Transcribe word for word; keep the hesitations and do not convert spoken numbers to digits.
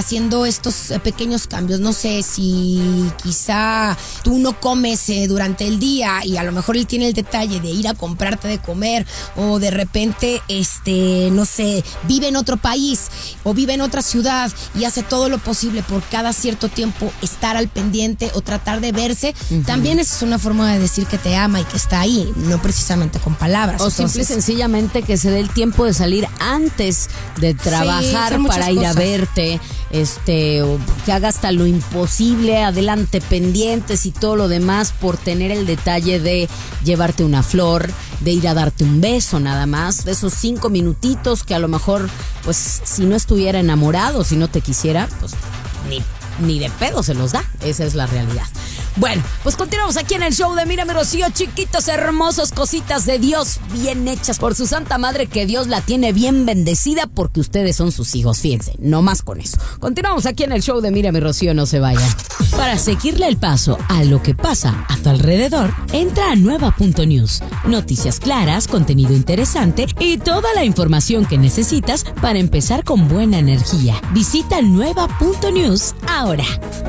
haciendo estos eh, pequeños cambios. No sé si quizá tú no comes eh, durante el día y a lo mejor él tiene el detalle de ir a comprarte de comer, o de repente, este, no sé, vive en otro país o vive en otra ciudad y hace todo lo posible por cada cierto tiempo estar al pendiente o tratar de verse. Uh-huh. También esa es una forma de decir que te ama y que está ahí, no precisamente con palabras. O Entonces, simple y sencillamente que se dé el tiempo de salir antes de trabajar, sí, para ir cosas. a verte, este, o que haga hasta lo imposible, adelante, pendientes y todo lo demás por tener el detalle de llevarte una flor, de ir a darte un beso nada más, de esos cinco minutitos que a lo mejor, pues, si no estuviera enamorado, si no te quisiera, pues ni, ni de pedo se los da. Esa es la realidad. Bueno, pues continuamos aquí en el show de Mírame Rocío, chiquitos hermosos, cositas de Dios bien hechas por su santa madre, que Dios la tiene bien bendecida porque ustedes son sus hijos, fíjense, no más con eso. Continuamos aquí en el show de Mírame Rocío, no se vayan. Para seguirle el paso a lo que pasa a tu alrededor, entra a nueva punto news. Noticias claras, contenido interesante y toda la información que necesitas para empezar con buena energía. Visita nueva punto news ahora.